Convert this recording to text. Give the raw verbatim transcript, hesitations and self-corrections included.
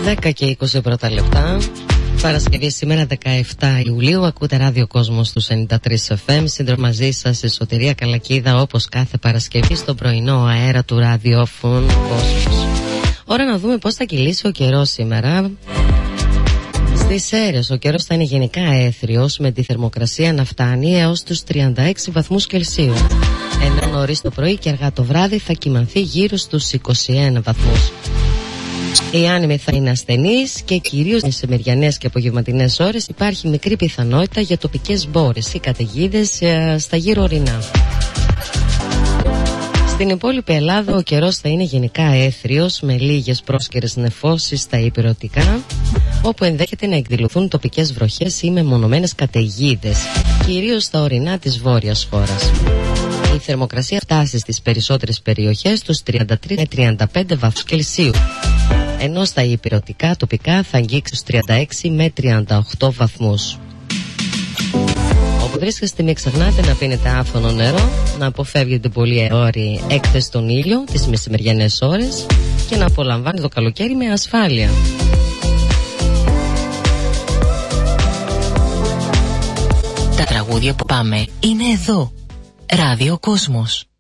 δέκα και είκοσι πρώτα λεπτά. Παρασκευή σήμερα δεκαεφτά Ιουλίου. Ακούτε Ράδιο Κόσμος στους ενενήντα τρία εφ εμ. Σύντρο μαζί σας η Σωτηρία Καλακίδα, όπως κάθε Παρασκευή στο πρωινό αέρα του ραδιόφωνου Κόσμος. Ώρα να δούμε πώς θα κυλήσει ο καιρός σήμερα. Στις Σέρρες ο καιρός θα είναι γενικά έθριος, με τη θερμοκρασία να φτάνει έως τους τριάντα έξι βαθμούς Κελσίου. Ενώ νωρίς το πρωί και αργά το βράδυ θα κυμανθεί γύρω στους είκοσι ένα βαθμούς. Οι άνεμοι θα είναι ασθενείς και κυρίως σε μεσημεριανές και απογευματινές ώρες υπάρχει μικρή πιθανότητα για τοπικές μπόρες ή καταιγίδες ε, στα γύρω ορεινά. Στην υπόλοιπη Ελλάδα ο καιρός θα είναι γενικά έθριος, με λίγες πρόσκαιρες νεφώσεις στα ηπειρωτικά, όπου ενδέχεται να εκδηλωθούν τοπικές βροχές ή μεμονωμένες καταιγίδες, κυρίως στα ορεινά της βόρειας χώρας. Η θερμοκρασία φτάσει στις περισσότερες περιοχές τους τριάντα τρία με τριάντα πέντε βαθμούς Κελσίου, ενώ στα ηπειρωτικά τοπικά θα αγγίξει στους τριάντα έξι με τριάντα οκτώ βαθμούς. Όπου βρίσκεστε μην ξεχνάτε να πίνετε άφθονο νερό, να αποφεύγετε πολύ ώρη έκθεση στον ήλιο τις μεσημεριανές ώρες και να απολαμβάνετε το καλοκαίρι με ασφάλεια. Τα τραγούδια που πάμε είναι εδώ. Ράδιο Κόσμος.